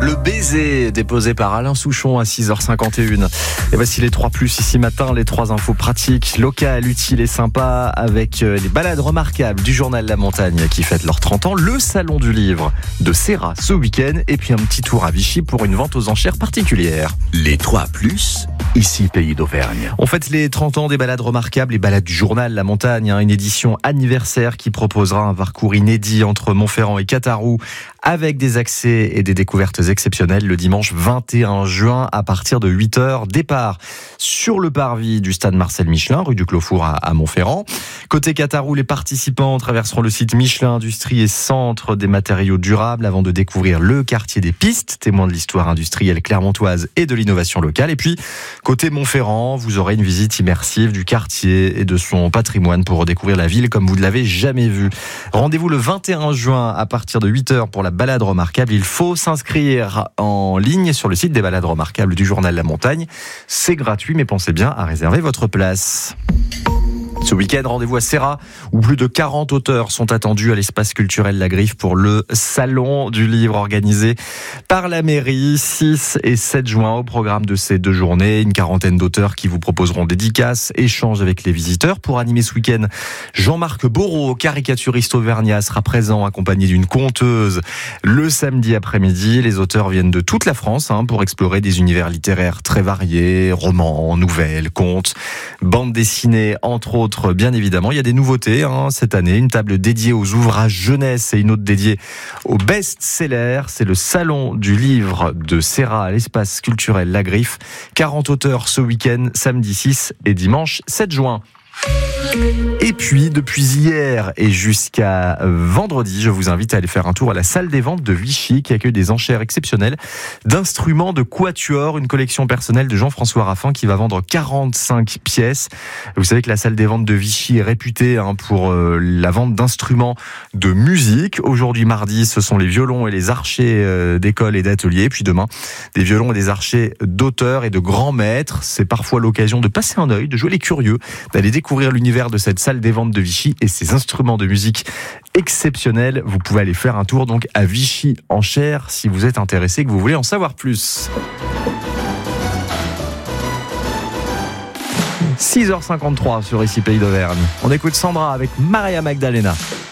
Le baiser, déposé par Alain Souchon à 6h51. Et voici les 3 plus ici matin, les 3 infos pratiques, locales, utiles et sympas, avec les balades remarquables du journal La Montagne qui fête leurs 30 ans, le salon du livre de Serra ce week-end, et puis un petit tour à Vichy pour une vente aux enchères particulière. Les 3 plus, ici Pays d'Auvergne. On fête les 30 ans des balades remarquables, les balades du journal La Montagne, une édition anniversaire qui proposera un parcours inédit entre Montferrand et Cataroux, avec des accès et des découvertes exceptionnelles le dimanche 21 juin à partir de 8h. Départ sur le parvis du stade Marcel Michelin, rue du Clos-Four à Montferrand. Côté Cataroux, les participants traverseront le site Michelin Industrie et Centre des matériaux durables avant de découvrir le quartier des Pistes, témoin de l'histoire industrielle clermontoise et de l'innovation locale. Et puis, côté Montferrand, vous aurez une visite immersive du quartier et de son patrimoine pour redécouvrir la ville comme vous ne l'avez jamais vue. Rendez-vous le 21 juin à partir de 8h pour la balade remarquable. Il faut s'inscrire en ligne sur le site des balades remarquables du journal La Montagne. C'est gratuit, mais pensez bien à réserver votre place. Ce week-end, rendez-vous à Serra, où plus de 40 auteurs sont attendus à l'espace culturel La Griffe pour le salon du livre organisé par la mairie. 6 et 7 juin au programme de ces 2 journées. Une quarantaine d'auteurs qui vous proposeront dédicaces, échanges avec les visiteurs. Pour animer ce week-end, Jean-Marc Bourreau, caricaturiste auvergnat, sera présent accompagné d'une conteuse le samedi après-midi. Les auteurs viennent de toute la France pour explorer des univers littéraires très variés, romans, nouvelles, contes, bandes dessinées, entre autres. Bien évidemment, il y a des nouveautés cette année, une table dédiée aux ouvrages jeunesse et une autre dédiée aux best-sellers. C'est le salon du livre de Serra à l'espace culturel La Griffe. 40 auteurs ce week-end, samedi 6 et dimanche 7 juin. Et puis, depuis hier et jusqu'à vendredi, je vous invite à aller faire un tour à la salle des ventes de Vichy qui accueille des enchères exceptionnelles d'instruments de quatuor, une collection personnelle de Jean-François Raffin qui va vendre 45 pièces. Vous savez que la salle des ventes de Vichy est réputée pour la vente d'instruments de musique. Aujourd'hui, mardi, ce sont les violons et les archers d'école et d'atelier. Puis demain, des violons et des archers d'auteurs et de grands maîtres. C'est parfois l'occasion de passer un œil, de jouer les curieux, d'aller découvrir l'univers de cette salle des ventes de Vichy et ses instruments de musique exceptionnels. Vous pouvez aller faire un tour donc à Vichy Enchères si vous êtes intéressé, que vous voulez en savoir plus. 6h53 sur ici Pays d'Auvergne. On écoute Sandra avec Maria Magdalena.